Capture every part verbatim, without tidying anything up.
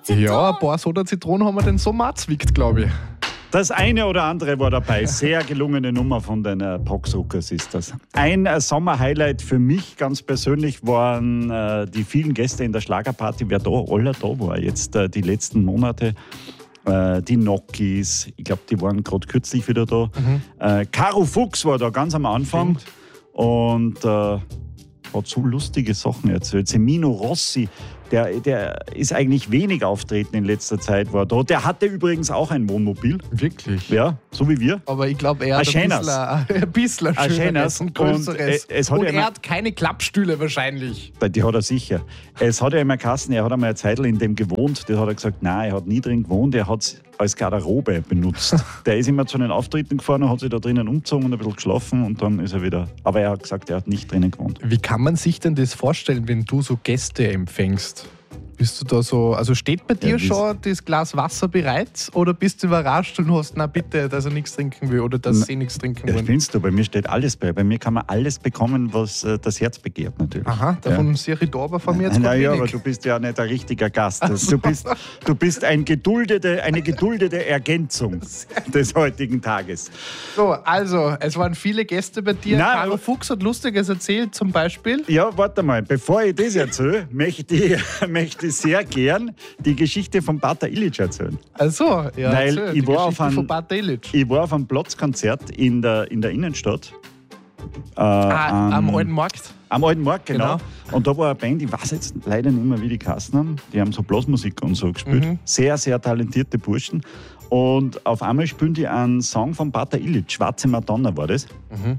Zitronen. Ja, ein paar Soda-Zitronen haben wir den Sommer zwickt, glaube ich. Das eine oder andere war dabei. Sehr gelungene Nummer von den äh, Poxhookers ist das. Ein äh, Sommer-Highlight für mich ganz persönlich waren äh, die vielen Gäste in der Schlagerparty. Wer da aller da war jetzt äh, die letzten Monate. Äh, die Nokis, ich glaube, die waren gerade kürzlich wieder da. Mhm. Äh, Caro Fuchs war da ganz am Anfang. Stimmt. Und äh, hat so lustige Sachen erzählt. Semino Rossi, der, der ist eigentlich wenig auftreten in letzter Zeit, war da. Der hatte übrigens auch ein Wohnmobil. Wirklich? Ja, so wie wir. Aber ich glaube, er hat ein bisschen, ein bisschen ein schöneres und größeres. Und, äh, es hat und er hat keine Klappstühle wahrscheinlich. Die hat er sicher. Es hat ja immer geheißen, er hat einmal eine Zeit in dem gewohnt. Das hat er gesagt, nein, er hat nie drin gewohnt, er hat es als Garderobe benutzt. Der ist immer zu den Auftritten gefahren und hat sich da drinnen umgezogen und ein bisschen geschlafen und dann ist er wieder. Aber er hat gesagt, er hat nicht drinnen gewohnt. Wie kann man sich denn das vorstellen, wenn du so Gäste empfängst? Bist du da so, also steht bei dir ja, schon das Glas Wasser bereit oder bist du überrascht und hast, na bitte, dass er nichts trinken will oder dass sie nichts trinken wollen? Ja, findest du, bei mir steht alles bei. Bei mir kann man alles bekommen, was äh, das Herz begehrt natürlich. Aha, davon ja. sehe ich da aber von mir jetzt Naja, aber du bist ja nicht ein richtiger Gast. Also. Du bist, du bist ein geduldete, eine geduldete Ergänzung des heutigen Tages. So, also, es waren viele Gäste bei dir. Nein, Caro Fuchs hat Lustiges erzählt, zum Beispiel. Ja, warte mal, bevor ich das erzähle, möchte ich, möchte ich sehr gern die Geschichte von Bata Illich erzählen. Ach so, ja. Weil erzähl, ich, war auf ein, von Bata Illich. ich war auf einem Platzkonzert in der, in der Innenstadt. Äh, ah, am, am Alten Markt? Am Alten Markt, genau. genau. Und da war eine Band, ich weiß jetzt leider nicht mehr, wie die geheißen haben. Die haben so Blasmusik und so gespielt. Mhm. Sehr, sehr talentierte Burschen. Und auf einmal spielen die einen Song von Bata Illich. Schwarze Madonna war das. Mhm.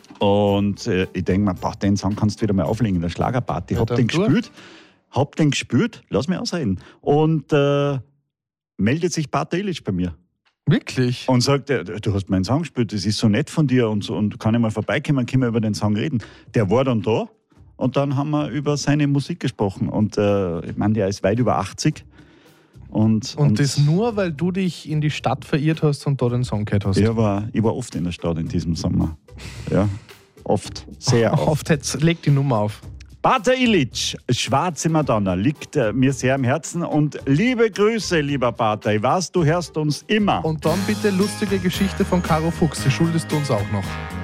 Und äh, ich denke mir, boah, den Song kannst du wieder mal auflegen in der Schlagerparty. Ich ja, hab den gespielt. Hab den gespürt, lass mich ausreden. Und äh, meldet sich Bata Illich bei mir. Wirklich? Und sagt, du hast meinen Song gespielt, das ist so nett von dir und, so, und kann ich mal vorbeikommen, können wir über den Song reden. Der war dann da und dann haben wir über seine Musik gesprochen. Und äh, ich meine, der ist weit über achtzig. Und, und, und das nur, weil du dich in die Stadt verirrt hast und da den Song gehört hast? Ich war, ich war oft in der Stadt in diesem Sommer. Ja, oft, sehr oft. Oft, jetzt leg die Nummer auf. Bata Illich, Schwarze Madonna, liegt äh, mir sehr am Herzen. Und liebe Grüße, lieber Bata. Ich weiß, du hörst uns immer. Und dann bitte lustige Geschichte von Caro Fuchs, die schuldest du uns auch noch.